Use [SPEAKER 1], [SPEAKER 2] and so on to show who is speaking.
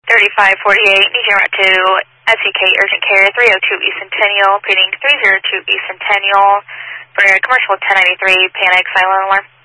[SPEAKER 1] 3548, New Route 2, SEK Urgent Care 302 East Centennial, reading 302 East Centennial for commercial 1093, panic, silent alarm.